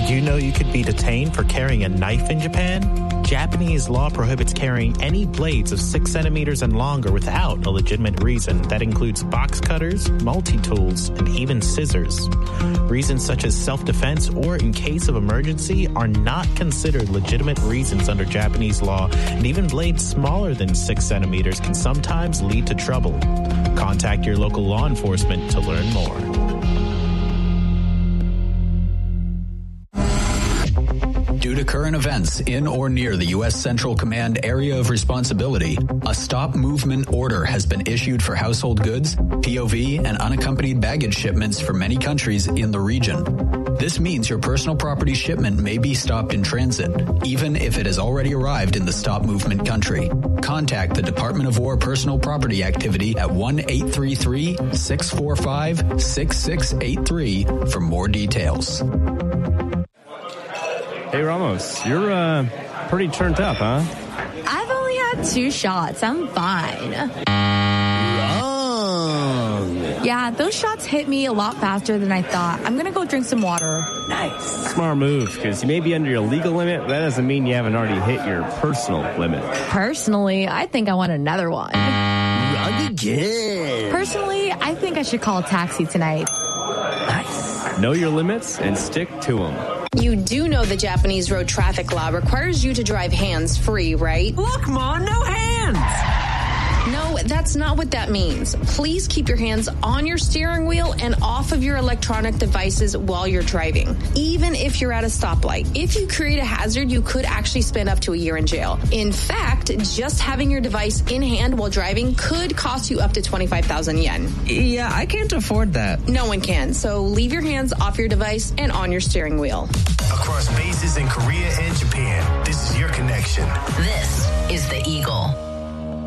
Did you know you could be detained for carrying a knife in Japan? Japanese law prohibits carrying any blades of 6 centimeters and longer without a legitimate reason. That includes box cutters, multi-tools, and even scissors. Reasons such as self-defense or in case of emergency are not considered legitimate reasons under Japanese law, and even blades smaller than 6 centimeters can sometimes lead to trouble. Contact your local law enforcement to learn more. Due to current events in or near the U.S. Central Command area of responsibility, a stop movement order has been issued for household goods, POV, and unaccompanied baggage shipments for many countries in the region. This means your personal property shipment may be stopped in transit, even if it has already arrived in the stop movement country. Contact the Department of War Personal Property Activity at 1-833-645-6683 for more details. Hey, Ramos, you're pretty turned up, huh? I've only had 2 shots. I'm fine. Wrong. Yeah, those shots hit me a lot faster than I thought. I'm going to go drink some water. Nice. Smart move, because you may be under your legal limit, but that doesn't mean you haven't already hit your personal limit. Personally, I think I want another one. Wrong again. Personally, I think I should call a taxi tonight. Nice. Know your limits and stick to them. You do know the Japanese road traffic law requires you to drive hands-free, right? Look, Mom, no hands. No, that's not what that means. Please keep your hands on your steering wheel and off of your electronic devices while you're driving, even if you're at a stoplight. If you create a hazard, you could actually spend up to a year in jail. In fact, just having your device in hand while driving could cost you up to 25,000 yen. Yeah, I can't afford that. No one can, so leave your hands off your device and on your steering wheel. Across bases in Korea and Japan, this is your connection. This is the Eagle.